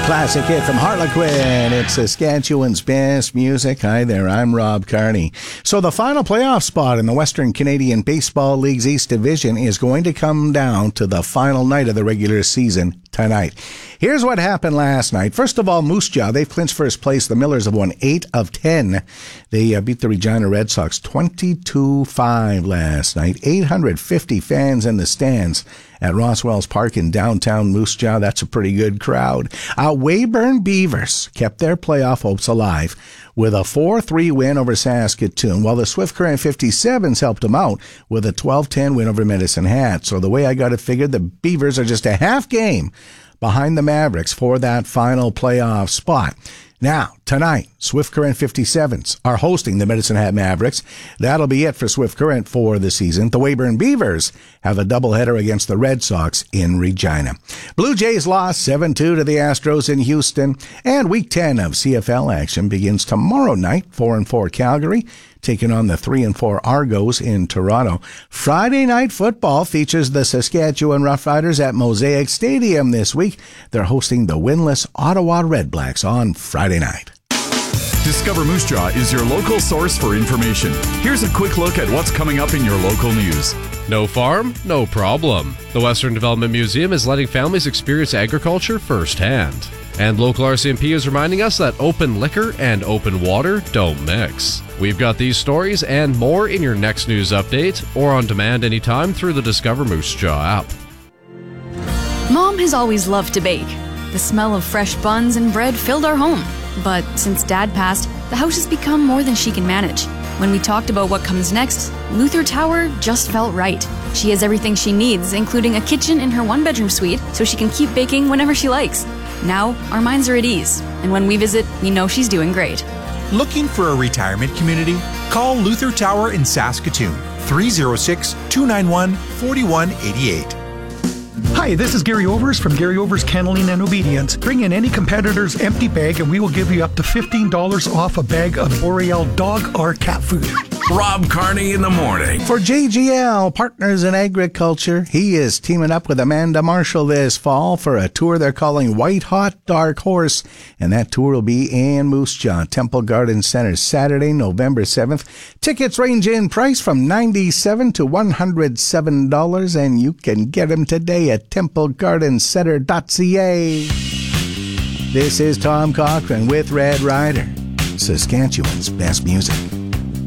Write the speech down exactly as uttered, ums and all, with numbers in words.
Classic hit from Harlequin. It's Saskatchewan's best music. Hi there, I'm Rob Carney. So the final playoff spot in the Western Canadian Baseball League's East Division is going to come down to the final night of the regular season tonight. Here's what happened last night. First of all, Moose Jaw, they've clinched first place. The Millers have won eight of ten. They uh, beat the Regina Red Sox twenty-two five last night. eight hundred fifty fans in the stands at Roswells Park in downtown Moose Jaw. That's a pretty good crowd. Uh, Weyburn Beavers kept their playoff hopes alive with a four three win over Saskatoon, while the Swift Current fifty-sevens helped them out with a twelve ten win over Medicine Hat. So the way I got it figured, the Beavers are just a half game behind the Mavericks for that final playoff spot. Now, tonight, Swift Current fifty-sevens are hosting the Medicine Hat Mavericks. That'll be it for Swift Current for the season. The Weyburn Beavers have a doubleheader against the Red Sox in Regina. Blue Jays lost seven two to the Astros in Houston. And Week ten of C F L action begins tomorrow night. four and four Calgary taking on the three and four Argos in Toronto. Friday Night Football features the Saskatchewan Roughriders at Mosaic Stadium this week. They're hosting the winless Ottawa Redblacks on Friday night. Discover Moose Jaw is your local source for information. Here's a quick look at what's coming up in your local news. No farm? No problem. The Western Development Museum is letting families experience agriculture firsthand. And local R C M P is reminding us that open liquor and open water don't mix. We've got these stories and more in your next news update or on demand anytime through the Discover Moose Jaw app. Mom has always loved to bake. The smell of fresh buns and bread filled our home. But since Dad passed, the house has become more than she can manage. When we talked about what comes next, Luther Tower just felt right. She has everything she needs, including a kitchen in her one-bedroom suite, so she can keep baking whenever she likes. Now, our minds are at ease, and when we visit, we know she's doing great. Looking for a retirement community? Call Luther Tower in Saskatoon, three oh six, two nine one, four one eight eight. Hi, this is Gary Overs from Gary Overs Kenneling and Obedience. Bring in any competitor's empty bag and we will give you up to fifteen dollars off a bag of Boreal dog or cat food. Rob Carney in the morning. For J G L, Partners in Agriculture, he is teaming up with Amanda Marshall this fall for a tour they're calling White Hot Dark Horse. And that tour will be in Moose Jaw, Temple Garden Center, Saturday, November seventh. Tickets range in price from ninety-seven dollars to one hundred seven dollars, and you can get them today at temple garden center dot c a. This is Tom Cochran with Red Rider, Saskatchewan's best music.